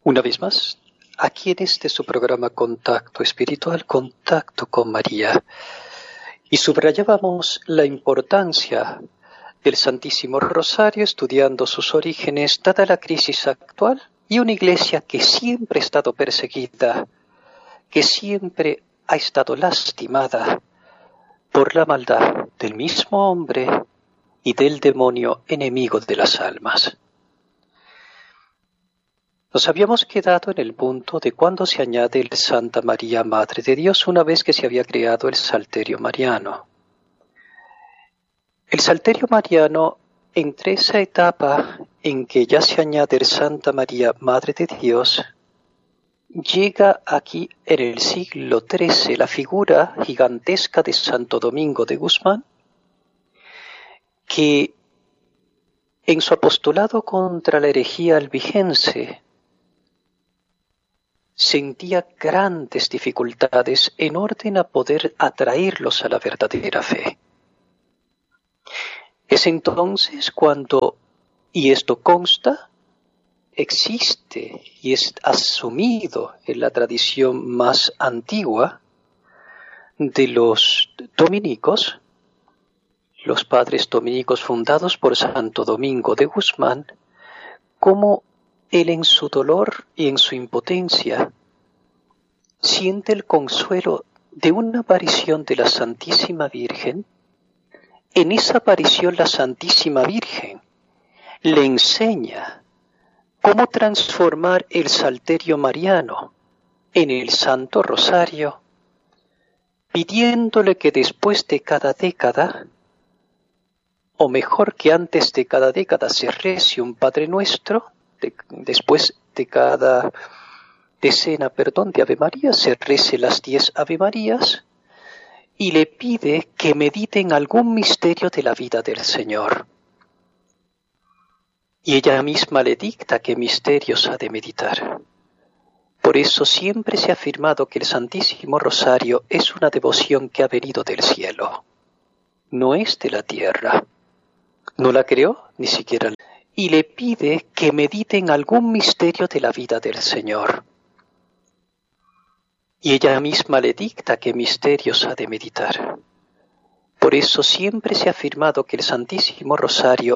Una vez más, aquí en su programa Contacto Espiritual, Contacto con María, y subrayábamos la importancia del Santísimo Rosario estudiando sus orígenes, dada la crisis actual, y una iglesia que siempre ha estado perseguida, que siempre ha estado lastimada por la maldad del mismo hombre y del demonio enemigo de las almas. Nos habíamos quedado en el punto de cuando se añade el Santa María, Madre de Dios, una vez que se había creado el Salterio Mariano. El Salterio Mariano, entre esa etapa en que ya se añade el Santa María, Madre de Dios, llega aquí en el siglo XIII la figura gigantesca de Santo Domingo de Guzmán, que en su apostolado contra la herejía albigense sentía grandes dificultades en orden a poder atraerlos a la verdadera fe. Es entonces cuando, y esto consta, existe y es asumido en la tradición más antigua de los dominicos, los padres dominicos fundados por Santo Domingo de Guzmán, como él en su dolor y en su impotencia siente el consuelo de una aparición de la Santísima Virgen. En esa aparición la Santísima Virgen le enseña cómo transformar el Salterio Mariano en el Santo Rosario, pidiéndole que después de cada década, o mejor que antes de cada década se rece un Padre Nuestro, después de cada decena, de Ave María, se rece las 10 Ave Marías, y le pide que medite en algún misterio de la vida del Señor. Y ella misma le dicta qué misterios ha de meditar. Por eso siempre se ha afirmado que el Santísimo Rosario es una devoción que ha venido del cielo, no es de la tierra. No la creó ni siquiera. Y le pide que medite en algún misterio de la vida del Señor. Y ella misma le dicta qué misterios ha de meditar. Por eso siempre se ha afirmado que el Santísimo Rosario